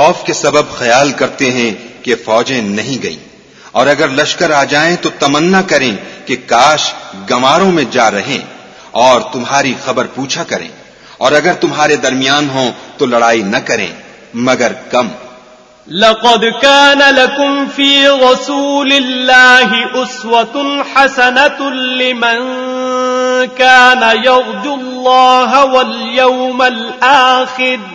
खौफ के सबब ख्याल करते हैं कि फौजें नहीं गईं, और अगर लश्कर आ जाएं तो तमन्ना करें कि काश गमारों में जा रहें और तुम्हारी खबर पूछा करें, और अगर तुम्हारे दरमियान हो तो लड़ाई न करें मगर कम। लक़द कान लकुम फी रसूलिल्लाहि उस्वतुन हसनतुन लिमन कान यर्जुल्लाह वल यौमल आखिर